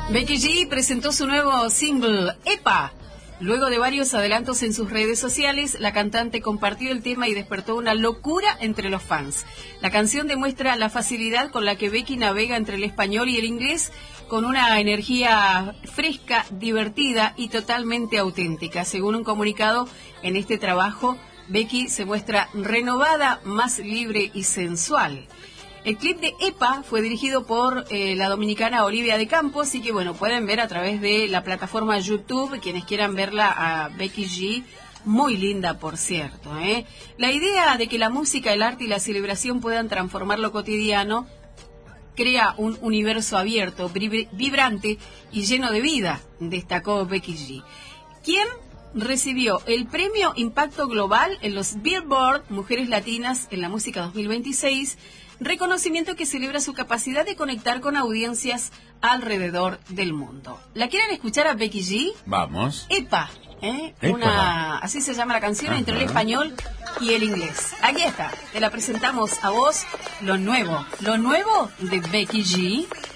Becky G presentó su nuevo single, Epa. Luego de varios adelantos en sus redes sociales, la cantante compartió el tema y despertó una locura entre los fans. La canción demuestra la facilidad con la que Becky navega entre el español y el inglés, con una energía fresca, divertida y totalmente auténtica. Según un comunicado, en este trabajo, Becky se muestra renovada, más libre y sensual. El clip de Epa fue dirigido por la dominicana Olivia de Campos, y que bueno, pueden ver a través de la plataforma YouTube, quienes quieran verla a Becky G, muy linda por cierto. La idea de que la música, el arte y la celebración puedan transformar lo cotidiano crea un universo abierto, vibrante y lleno de vida, destacó Becky G, quien recibió el premio Impacto Global en los Billboard Mujeres Latinas en la Música 2026, reconocimiento que celebra su capacidad de conectar con audiencias alrededor del mundo. ¿La quieren escuchar a Becky G? Vamos. Epa, así se llama la canción. Ajá. Entre el español y el inglés. Aquí está, te la presentamos a vos, lo nuevo de Becky G.